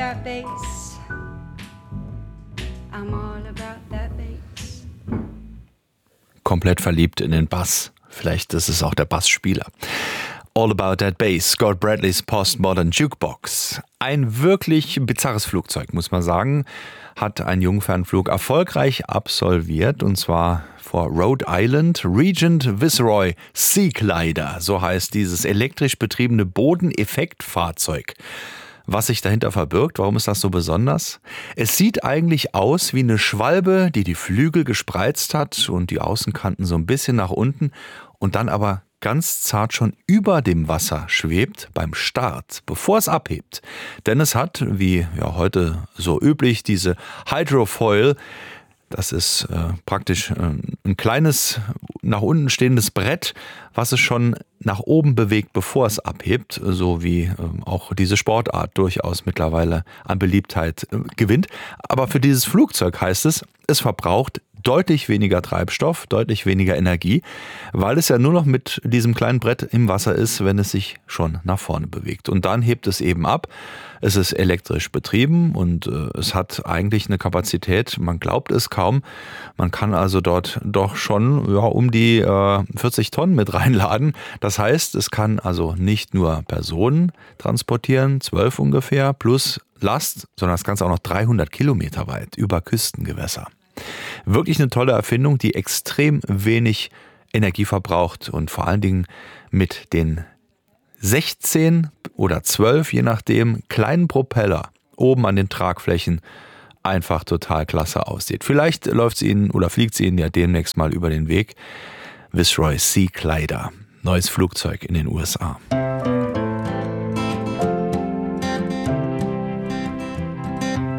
that bass. I'm all about that bass. Komplett verliebt in den Bass. Vielleicht ist es auch der Bassspieler. All About That Bass, Scott Bradleys Postmodern Jukebox. Ein wirklich bizarres Flugzeug, muss man sagen, hat einen Jungfernflug erfolgreich absolviert, und zwar vor Rhode Island. Regent Viceroy Sea Glider, so heißt dieses elektrisch betriebene Bodeneffektfahrzeug. Was sich dahinter verbirgt, warum ist das so besonders? Es sieht eigentlich aus wie eine Schwalbe, die die Flügel gespreizt hat und die Außenkanten so ein bisschen nach unten und dann aber ganz zart schon über dem Wasser schwebt beim Start, bevor es abhebt. Denn es hat, wie ja heute so üblich, diese Hydrofoil. Das ist praktisch ein kleines, nach unten stehendes Brett, was es schon nach oben bewegt, bevor es abhebt, so wie auch diese Sportart durchaus mittlerweile an Beliebtheit gewinnt. Aber für dieses Flugzeug heißt es, es verbraucht deutlich weniger Treibstoff, deutlich weniger Energie, weil es ja nur noch mit diesem kleinen Brett im Wasser ist, wenn es sich schon nach vorne bewegt. Und dann hebt es eben ab. Es ist elektrisch betrieben und es hat eigentlich eine Kapazität, man glaubt es kaum. Man kann also dort doch schon um die 40 Tonnen mit reinladen. Das heißt, es kann also nicht nur Personen transportieren, 12 ungefähr, plus Last, sondern das Ganze auch noch 300 Kilometer weit über Küstengewässer. Wirklich eine tolle Erfindung, die extrem wenig Energie verbraucht und vor allen Dingen mit den 16 oder 12, je nachdem, kleinen Propeller oben an den Tragflächen einfach total klasse aussieht. Vielleicht läuft sie Ihnen oder fliegt sie Ihnen ja demnächst mal über den Weg. Viceroy Sea Glider, neues Flugzeug in den USA.